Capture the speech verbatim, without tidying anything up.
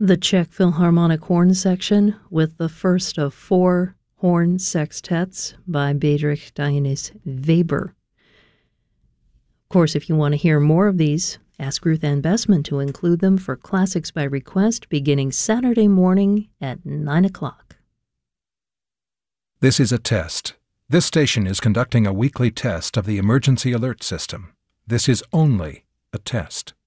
The Czech Philharmonic Horn Section with the first of four horn sextets by Bedřich Dionyš Weber. Of course, if you want to hear more of these, ask Ruth Ann Bessman to include them for Classics by Request beginning Saturday morning at nine o'clock. This is a test. This station is conducting a weekly test of the emergency alert system. This is only a test.